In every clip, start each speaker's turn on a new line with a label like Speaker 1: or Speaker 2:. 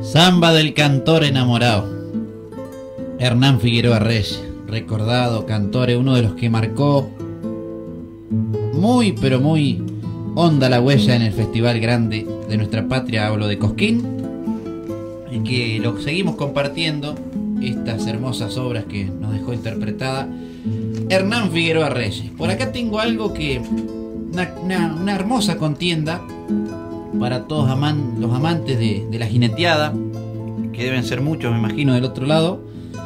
Speaker 1: Samba del cantor enamorado. Hernán Figueroa Reyes, recordado cantor, uno de los que marcó muy pero muy honda la huella en el festival grande de nuestra patria, hablo de Cosquín, y que lo seguimos compartiendo, estas hermosas obras que nos dejó interpretada Hernán Figueroa Reyes. Por acá tengo algo que una hermosa contienda para todos los amantes de la jineteada, que deben ser muchos, me imagino, del otro lado,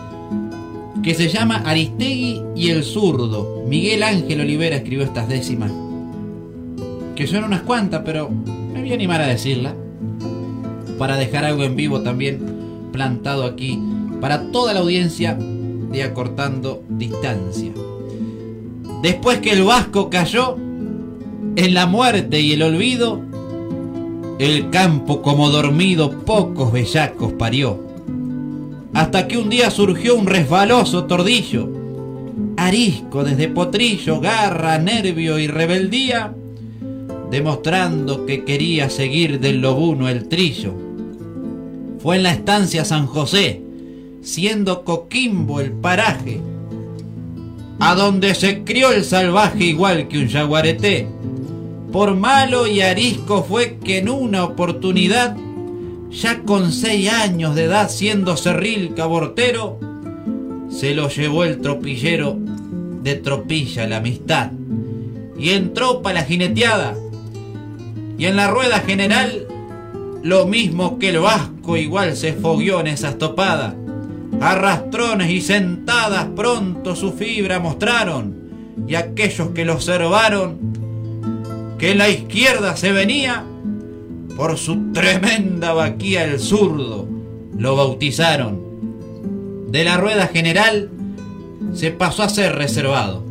Speaker 1: que se llama Aristegui y el zurdo. Miguel Ángel Olivera escribió estas décimas, que son unas cuantas, pero me voy a animar a decirla, para dejar algo en vivo también plantado aquí para toda la audiencia de Acortando Distancia. Después que el vasco cayó en la muerte y el olvido, el campo como dormido pocos bellacos parió, hasta que un día surgió un resbaloso tordillo, arisco desde potrillo, garra, nervio y rebeldía, demostrando que quería seguir del lobuno el trillo. Fue en la estancia San José, siendo Coquimbo el paraje, a donde se crió el salvaje igual que un yaguareté. Por malo y arisco fue que en una oportunidad, ya con 6 años de edad, siendo cerril cabortero, se lo llevó el tropillero de Tropilla la amistad, y entró pa' la jineteada, y en la rueda general, lo mismo que el vasco, igual se fogueó en esas topadas. Arrastrones y sentadas pronto su fibra mostraron, y aquellos que lo observaron, que en la izquierda se venía, por su tremenda vaquía el zurdo lo bautizaron. De la rueda general se pasó a ser reservado.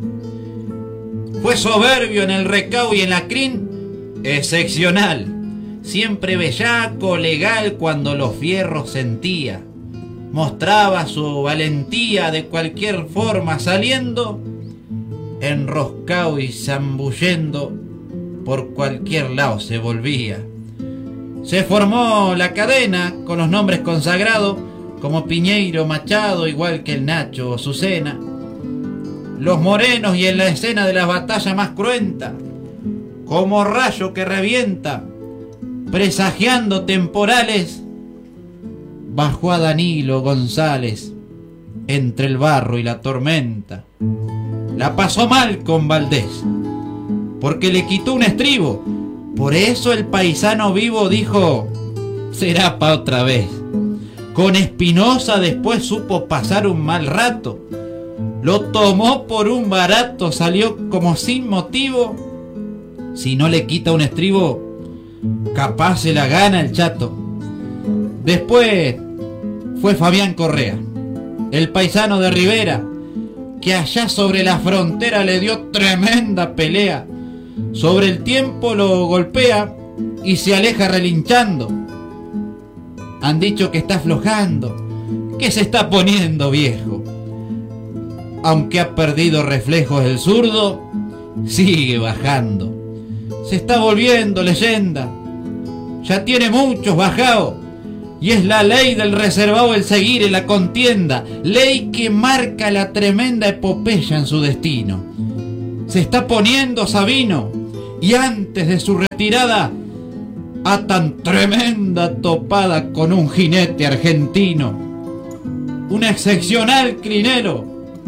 Speaker 1: Fue soberbio en el recao y en la crin, excepcional, siempre bellaco, legal cuando los fierros sentía. Mostraba su valentía de cualquier forma saliendo, enroscado y zambullendo, por cualquier lado se volvía. Se formó la cadena con los nombres consagrados como Piñeiro, Machado, igual que el Nacho o Azucena. Los morenos y en la escena de las batallas más cruentas, como rayo que revienta, presagiando temporales, bajó a Danilo González entre el barro y la tormenta. La pasó mal con Valdés, porque le quitó un estribo. Por eso el paisano vivo dijo, será pa' otra vez. Con Espinosa después supo pasar un mal rato, lo tomó por un barato, salió como sin motivo. Si no le quita un estribo, capaz se la gana el chato. Después fue Fabián Correa, el paisano de Rivera, que allá sobre la frontera le dio tremenda pelea. Sobre el tiempo lo golpea y se aleja relinchando. Han dicho que está aflojando, que se está poniendo viejo. Aunque ha perdido reflejos el zurdo, sigue bajando. Se está volviendo leyenda. Ya tiene muchos bajados, y es la ley del reservado el seguir en la contienda, ley que marca la tremenda epopeya en su destino. Se está poniendo Sabino, y antes de su retirada, a tan tremenda topada con un jinete argentino, un excepcional crinero,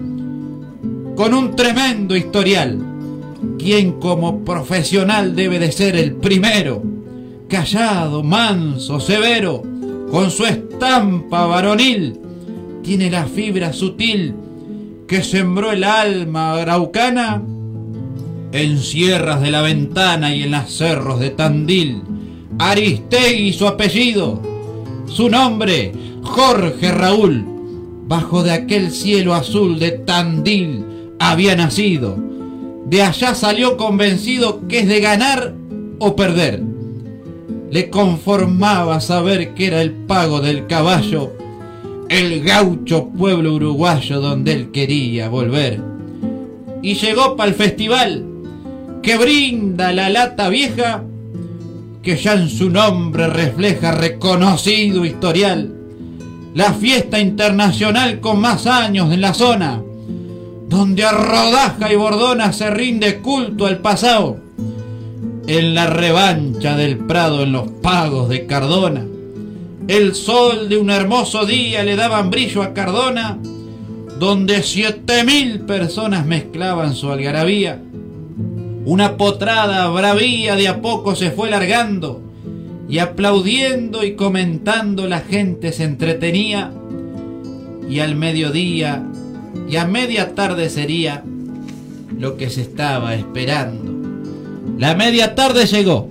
Speaker 1: con un tremendo historial, quien como profesional debe de ser el primero, callado, manso, severo, con su estampa varonil, tiene la fibra sutil que sembró el alma araucana en sierras de la Ventana y en las cerros de Tandil. Aristegui su apellido, su nombre Jorge Raúl, bajo de aquel cielo azul de Tandil había nacido. De allá salió convencido que es de ganar o perder. Le conformaba saber que era el pago del caballo, el gaucho pueblo uruguayo donde él quería volver. Y llegó pa'l festival que brinda la lata vieja que ya en su nombre refleja reconocido historial, la fiesta internacional con más años en la zona, donde a rodaja y bordona se rinde culto al pasado, en la revancha del Prado, en los pagos de Cardona. El sol de un hermoso día le daban brillo a Cardona, donde 7000 personas mezclaban su algarabía. Una potrada bravía de a poco se fue largando, y aplaudiendo y comentando la gente se entretenía, y al mediodía y a media tarde sería lo que se estaba esperando. La media tarde llegó,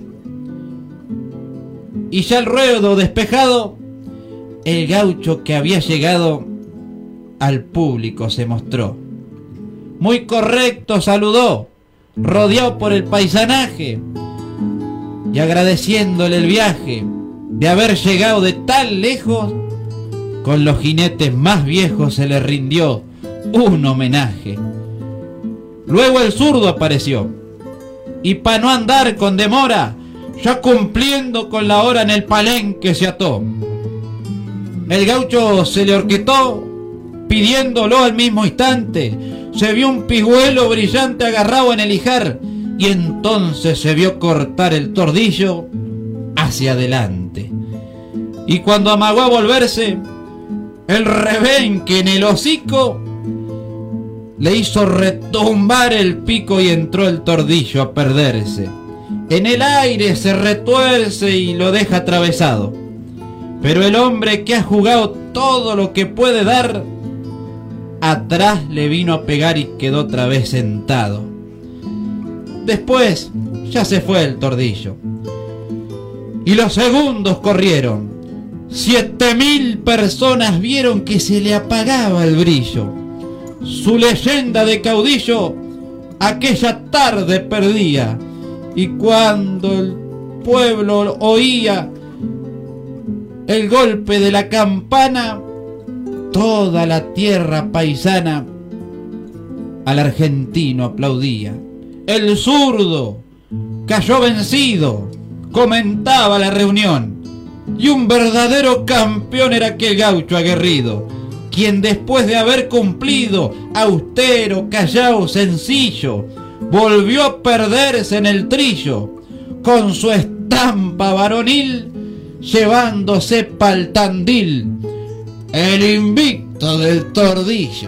Speaker 1: y ya el ruedo despejado, el gaucho que había llegado al público se mostró. Muy correcto saludó, rodeado por el paisanaje, y agradeciéndole el viaje de haber llegado de tan lejos, con los jinetes más viejos se le rindió un homenaje. Luego el zurdo apareció, y pa' no andar con demora, ya cumpliendo con la hora en el palenque se ató. El gaucho se le orquetó, pidiéndolo al mismo instante. Se vio un pigüelo brillante agarrado en el ijar, y entonces se vio cortar el tordillo hacia adelante. Y cuando amagó a volverse, el rebenque en el hocico le hizo retumbar el pico y entró el tordillo a perderse. En el aire se retuerce y lo deja atravesado. Pero el hombre que ha jugado todo lo que puede dar, atrás le vino a pegar y quedó otra vez sentado. Después ya se fue el tordillo, y los segundos corrieron. 7000 personas vieron que se le apagaba el brillo. Su leyenda de caudillo aquella tarde perdía, y cuando el pueblo oía el golpe de la campana, toda la tierra paisana al argentino aplaudía. El zurdo cayó vencido, comentaba la reunión, y un verdadero campeón era aquel gaucho aguerrido, quien después de haber cumplido, austero, callao, sencillo, volvió a perderse en el trillo, con su estampa varonil, llevándose pa'l Tandil el invicto del tordillo.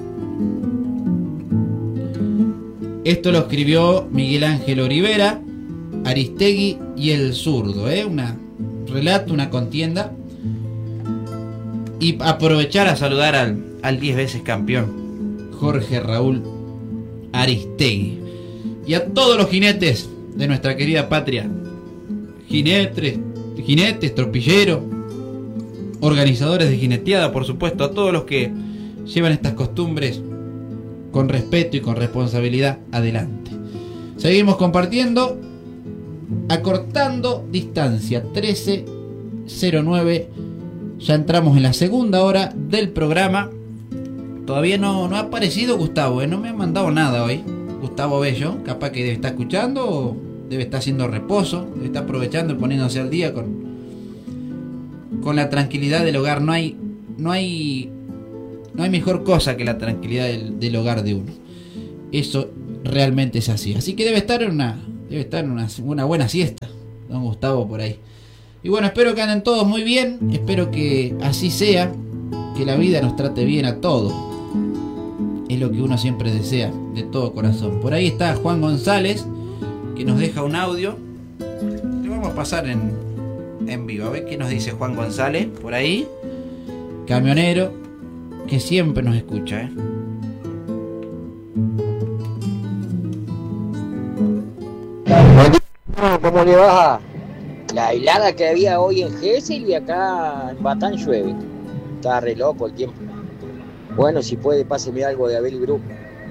Speaker 1: Esto lo escribió Miguel Ángel Olivera, Aristegui y el zurdo, un relato, una contienda. Y aprovechar a saludar al 10 veces campeón Jorge Raúl Aristegui, y a todos los jinetes de nuestra querida patria, jinetes, tropilleros, organizadores de jineteada, por supuesto, a todos los que llevan estas costumbres con respeto y con responsabilidad adelante. Seguimos compartiendo, acortando distancia, 13:09. Ya entramos en la segunda hora del programa. Todavía no ha aparecido Gustavo, no me ha mandado nada hoy. Gustavo Bello, capaz que debe estar escuchando o debe estar haciendo reposo, debe estar aprovechando y poniéndose al día con la tranquilidad del hogar. No hay mejor cosa que la tranquilidad del hogar de uno. Eso realmente es así. Así que debe estar en una buena siesta, don Gustavo, por ahí. Y bueno, espero que anden todos muy bien. Espero que así sea, que la vida nos trate bien a todos. Es lo que uno siempre desea, de todo corazón. Por ahí está Juan González, que nos deja un audio. Le vamos a pasar en vivo. A ver qué nos dice Juan González, por ahí. Camionero, que siempre nos escucha,
Speaker 2: ¿Cómo le va? La helada que había hoy en Gesell y acá en Batán llueve. Está re loco el tiempo. Bueno, si puede, páseme algo de Abel Group.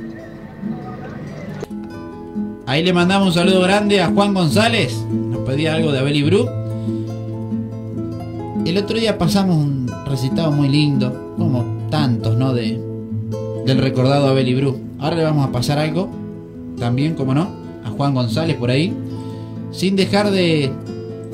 Speaker 1: Ahí le mandamos un saludo grande a Juan González. Nos pedía algo de Abel y Bru. El otro día pasamos un recitado muy lindo, como tantos, ¿no? Del recordado Abel y Bru. Ahora le vamos a pasar algo, también, como no, a Juan González por ahí. Sin dejar de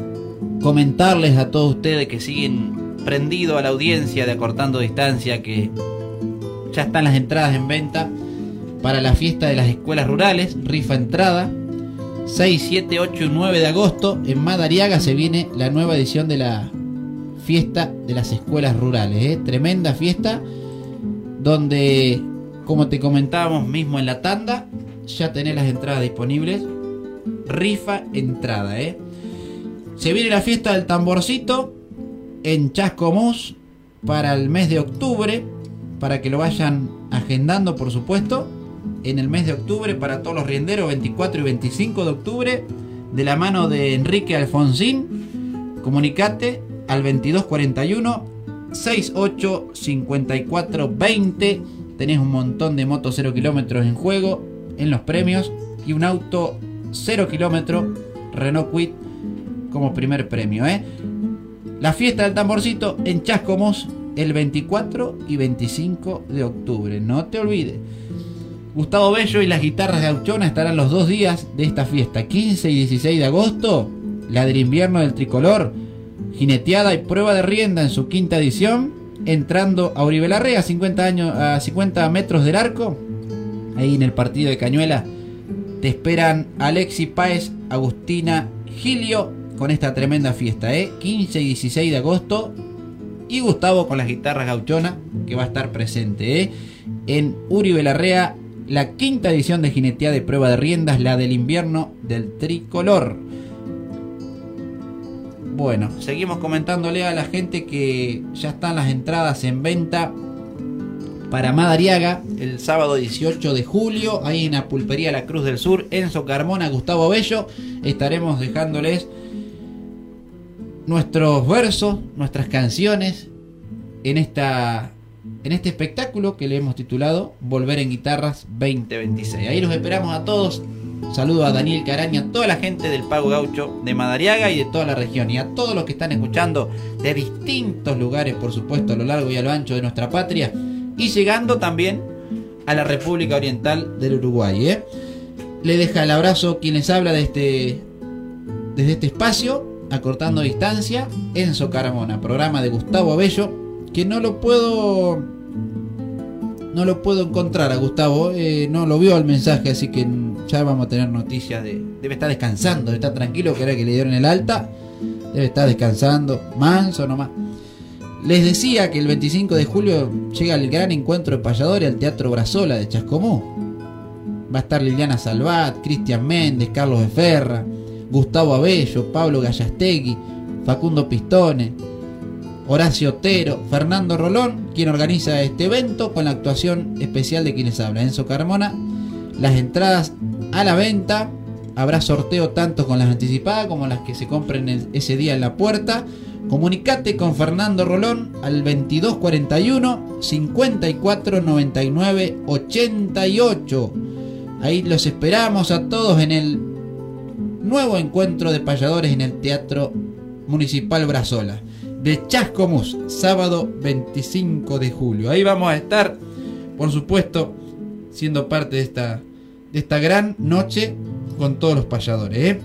Speaker 1: comentarles a todos ustedes que siguen prendidos a la audiencia de Acortando Distancia que ya están las entradas en venta para la fiesta de las escuelas rurales, rifa entrada, 6, 7, 8 y 9 de agosto. En Madariaga se viene la nueva edición de la fiesta de las escuelas rurales, tremenda fiesta, donde, como te comentábamos mismo en la tanda, ya tenés las entradas disponibles, rifa entrada, Se viene la fiesta del tamborcito en Chascomús para el mes de octubre, para que lo vayan agendando, por supuesto, en el mes de octubre para todos los rienderos, 24 y 25 de octubre, de la mano de Enrique Alfonsín. Comunicate al 2241 68 54 20. Tenés un montón de motos 0 kilómetros en juego en los premios y un auto 0 kilómetros Renault Kwid como primer premio, La fiesta del tamborcito en Chascomús el 24 y 25 de octubre, no te olvides. Gustavo Bello y las guitarras gauchonas estarán los 2 días de esta fiesta, 15 y 16 de agosto, la del invierno del tricolor, jineteada y prueba de rienda en su 5ª edición, entrando a Uribe Larrea, a 50 metros del arco, ahí en el partido de Cañuela. Te esperan Alexi Páez, Agustina Gilio con esta tremenda fiesta, 15 y 16 de agosto, y Gustavo con las guitarras gauchonas que va a estar presente, en Uribe Larrea, la 5ª edición de jineteada de prueba de riendas, la del invierno del tricolor. Bueno, seguimos comentándole a la gente que ya están las entradas en venta para Madariaga el sábado 18 de julio, ahí en la Pulpería La Cruz del Sur, Enzo Carmona, Gustavo Bello. Estaremos dejándoles nuestros versos, nuestras canciones en este espectáculo que le hemos titulado Volver en Guitarras 2026. Ahí los esperamos a todos. Saludo a Daniel Caraña, a toda la gente del Pago Gaucho de Madariaga y de toda la región, y a todos los que están escuchando de distintos lugares, por supuesto, a lo largo y a lo ancho de nuestra patria, y llegando también a la República Oriental del Uruguay. Le deja el abrazo quien les habla desde este espacio, Acortando Distancia, Enzo Carmona, programa de Gustavo Bello, que no lo puedo encontrar a Gustavo, no lo vio el mensaje, así que ya vamos a tener noticias debe estar descansando, debe estar tranquilo, que era que le dieron el alta, debe estar descansando, manso nomás. Les decía que el 25 de julio llega el gran encuentro de payadores al Teatro Brazola de Chascomús. Va a estar Liliana Salvat, Cristian Méndez, Carlos Eferra, Gustavo Abello, Pablo Gallastegui, Facundo Pistone, Horacio Otero, Fernando Rolón, quien organiza este evento con la actuación especial de quienes habla, Enzo Carmona. Las entradas a la venta, habrá sorteo tanto con las anticipadas como las que se compren ese día en la puerta. Comunicate con Fernando Rolón al 2241 54 99 88. Ahí los esperamos a todos en el nuevo encuentro de payadores en el Teatro Municipal Brazola de Chascomús, sábado 25 de julio. Ahí vamos a estar, por supuesto, siendo parte de esta gran noche con todos los payadores.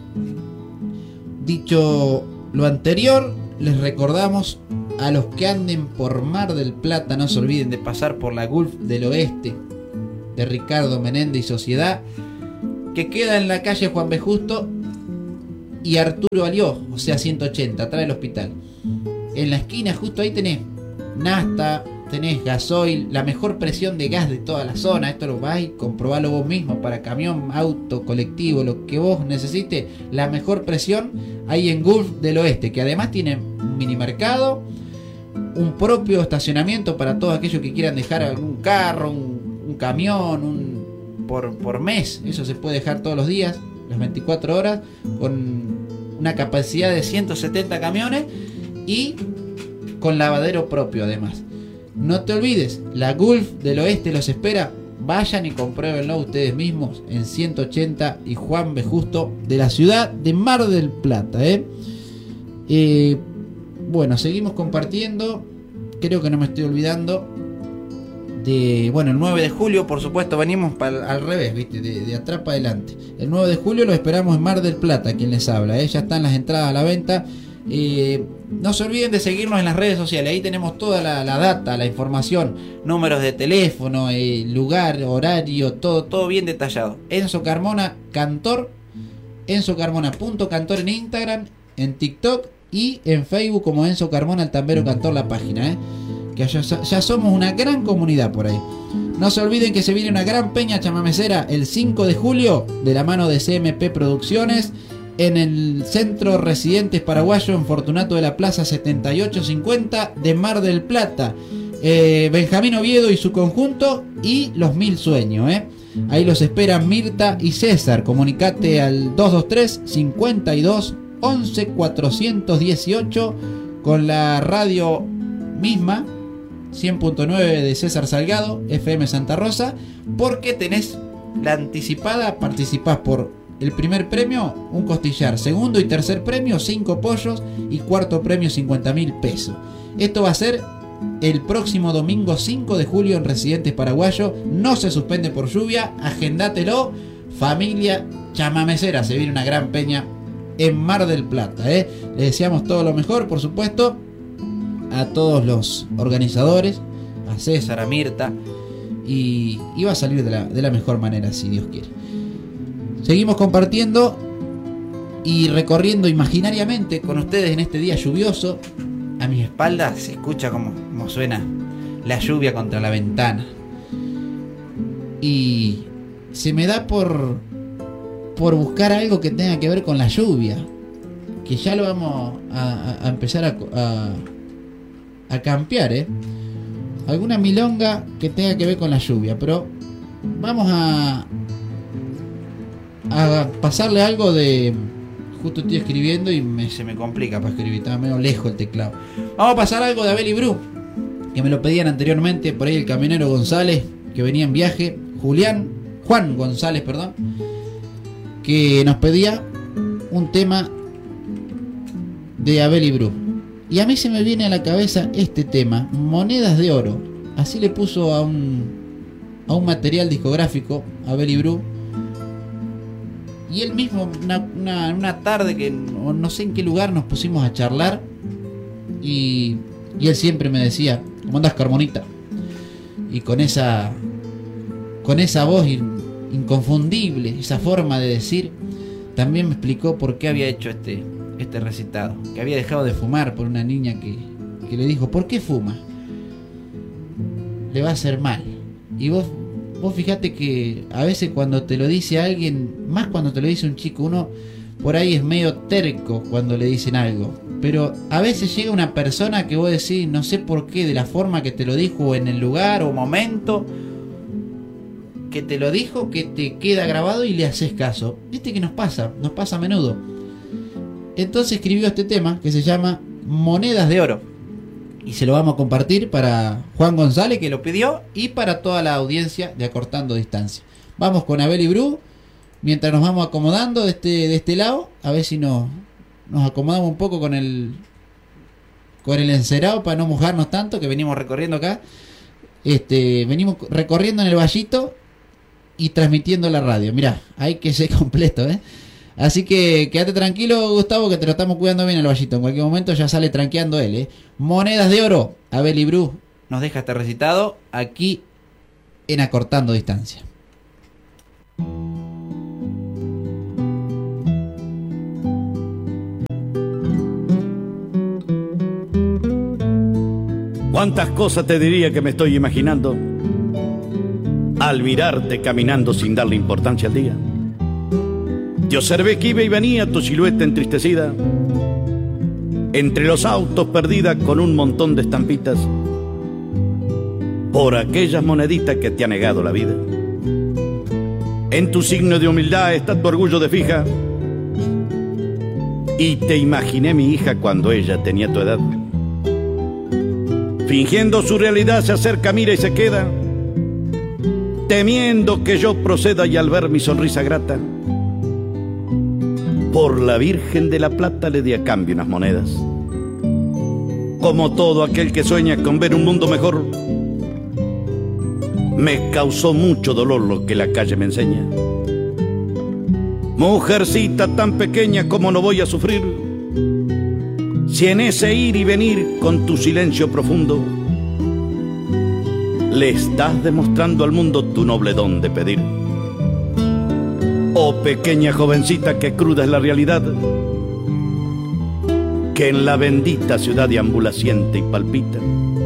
Speaker 1: Dicho lo anterior, les recordamos a los que anden por Mar del Plata, no se olviden de pasar por la Gulf del Oeste de Ricardo Menéndez y Sociedad, que queda en la calle Juan B. Justo y Arturo Alió, o sea 180, atrás del hospital. En la esquina, justo ahí tenés nafta, tenés gasoil, la mejor presión de gas de toda la zona. Esto lo vais a comprobarlo vos mismo para camión, auto, colectivo, lo que vos necesites. La mejor presión ahí en Gulf del Oeste, que además tiene un mini mercado, un propio estacionamiento para todos aquellos que quieran dejar algún carro, un camión, por mes. Eso se puede dejar todos los días, las 24 horas, con una capacidad de 170 camiones y con lavadero propio además. No te olvides, la Gulf del Oeste los espera. Vayan y compruébenlo ustedes mismos en 180 y Juan B. Justo de la ciudad de Mar del Plata. Bueno, seguimos compartiendo. Creo que no me estoy olvidando de... Bueno, el 9 de julio, por supuesto, venimos al revés, ¿viste? De atrás para adelante. El 9 de julio lo esperamos en Mar del Plata, quien les habla. Ya están las entradas a la venta No se olviden de seguirnos en las redes sociales. Ahí tenemos toda la data, la información, números de teléfono, lugar, horario, todo bien detallado. Enzo Carmona Cantor, enzocarmona.cantor en Instagram, en TikTok y en Facebook como Enzo Carmona el Tambero Cantor, la página, que ya somos una gran comunidad por ahí. No se olviden que se viene una gran peña chamamecera el 5 de julio de la mano de CMP Producciones en el Centro Residentes Paraguayo en Fortunato de la Plaza 7850 de Mar del Plata. Benjamín Oviedo y su conjunto y los Mil Sueños. Ahí los esperan Mirta y César. Comunicate al 223 52 11 418 con la radio misma 100.9 de César Salgado, FM Santa Rosa, porque tenés la anticipada, participás por el primer premio, un costillar, segundo y tercer premio, 5 pollos y cuarto premio, 50.000 pesos. Esto va a ser el próximo domingo 5 de julio en Residentes Paraguayo, no se suspende por lluvia, agendátelo, familia chamamecera, se viene una gran peña en Mar del Plata. Les deseamos todo lo mejor, por supuesto, a todos los organizadores, a César, a Mirta, y va a salir de la mejor manera, si Dios quiere. Seguimos compartiendo y recorriendo imaginariamente con ustedes en este día lluvioso. A mis espaldas se escucha como suena la lluvia contra la ventana. Y se me da por buscar algo que tenga que ver con la lluvia, que ya lo vamos a empezar a campear, alguna milonga que tenga que ver con la lluvia, pero vamos a pasarle algo de... Justo estoy escribiendo y se me complica para escribir, estaba medio lejos el teclado. Vamos a pasar algo de Abel y Bru, que me lo pedían anteriormente, por ahí el camionero González, que venía en viaje, Juan González, perdón, que nos pedía un tema de Abel y Bru. Y a mí se me viene a la cabeza este tema, Monedas de Oro. Así le puso a un material discográfico, Abel y Bru. Y él mismo, una tarde que no sé en qué lugar nos pusimos a charlar. Y él siempre me decía, ¿cómo andás, Carmonita? Y con esa voz inconfundible, esa forma de decir, también me explicó por qué había hecho este recitado, que había dejado de fumar por una niña que le dijo, ¿por qué fuma? Le va a hacer mal. Y vos fíjate que a veces cuando te lo dice alguien, más cuando te lo dice un chico, uno por ahí es medio terco cuando le dicen algo, pero a veces llega una persona que vos decís, no sé por qué, de la forma que te lo dijo, o en el lugar o momento que te lo dijo, que te queda grabado y le haces caso. Viste que nos pasa a menudo. Entonces escribió este tema que se llama Monedas de Oro, y se lo vamos a compartir para Juan González, que lo pidió, y para toda la audiencia de Acortando Distancia. Vamos con Abel y Bru, mientras nos vamos acomodando de este lado, a ver si nos acomodamos un poco con el encerado para no mojarnos tanto, que venimos recorriendo acá. Venimos recorriendo en el vallito y transmitiendo la radio. Mirá, hay que ser completo, Así que quédate tranquilo, Gustavo, que te lo estamos cuidando bien el vallito. En cualquier momento ya sale tranqueando él, Monedas de Oro, Abel y Bru nos deja este recitado aquí en Acortando Distancia.
Speaker 3: ¿Cuántas cosas te diría que me estoy imaginando al mirarte caminando sin darle importancia al día? Te observé que iba y venía tu silueta entristecida, entre los autos perdida con un montón de estampitas, por aquellas moneditas que te ha negado la vida. En tu signo de humildad está tu orgullo de fija, y te imaginé mi hija cuando ella tenía tu edad. Fingiendo su realidad se acerca, mira y se queda, temiendo que yo proceda, y al ver mi sonrisa grata, por la Virgen de la Plata le di a cambio unas monedas. Como todo aquel que sueña con ver un mundo mejor, me causó mucho dolor lo que la calle me enseña. Mujercita tan pequeña, ¿cómo no voy a sufrir si en ese ir y venir con tu silencio profundo le estás demostrando al mundo tu noble don de pedir. Oh pequeña jovencita que cruda es la realidad, que en la bendita ciudad deambula, siente y palpita.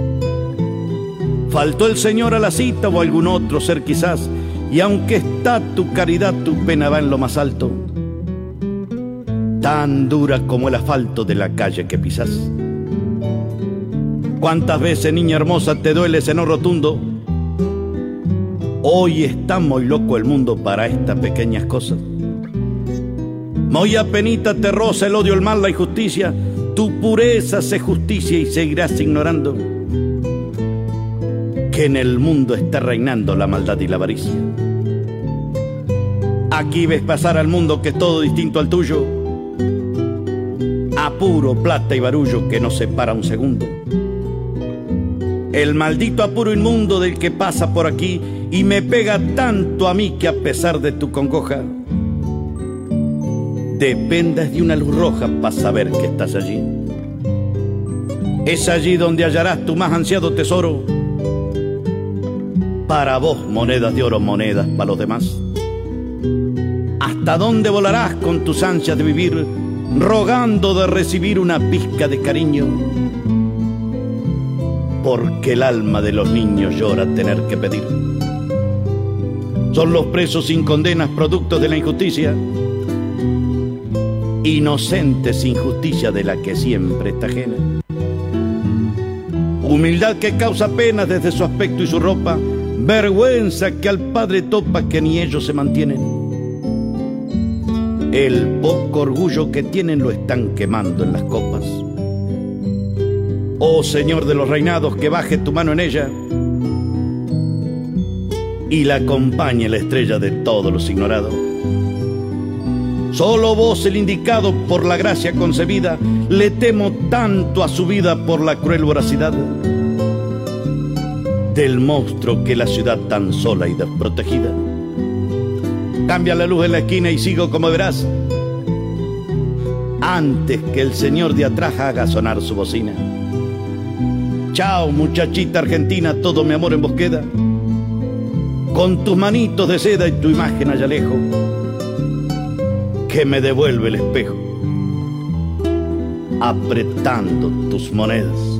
Speaker 3: Faltó el Señor a la cita o algún otro ser quizás, y aunque está tu caridad, tu pena va en lo más alto, tan dura como el asfalto de la calle que pisas. ¿Cuántas veces, niña hermosa, te duele ese no rotundo? Hoy está muy loco el mundo para estas pequeñas cosas. Muy apenita te roza el odio, el mal, la injusticia. Tu pureza se justicia y seguirás ignorando que en el mundo está reinando la maldad y la avaricia. Aquí ves pasar al mundo que es todo distinto al tuyo, apuro, plata y barullo que no separa un segundo. El maldito apuro inmundo del que pasa por aquí y me pega tanto a mí que a pesar de tu congoja dependas de una luz roja para saber que estás allí. Es allí donde hallarás tu más ansiado tesoro. Para vos monedas de oro, monedas para los demás. ¿Hasta dónde volarás con tus ansias de vivir, rogando de recibir una pizca de cariño? Porque el alma de los niños llora tener que pedir. Son los presos sin condenas, productos de la injusticia, inocentes sin justicia de la que siempre está ajena. Humildad que causa pena desde su aspecto y su ropa, vergüenza que al padre topa que ni ellos se mantienen. El poco orgullo que tienen lo están quemando en las copas. Oh Señor de los reinados, que baje tu mano en ella y la acompañe la estrella de todos los ignorados. Solo vos, el indicado por la gracia concebida, le temo tanto a su vida por la cruel voracidad del monstruo que la ciudad tan sola y desprotegida. Cambia la luz en la esquina y sigo como verás, antes que el señor de atrás haga sonar su bocina. Chao, muchachita argentina, todo mi amor en vos queda, con tus manitos de seda y tu imagen allá lejos, que me devuelve el espejo, apretando tus monedas.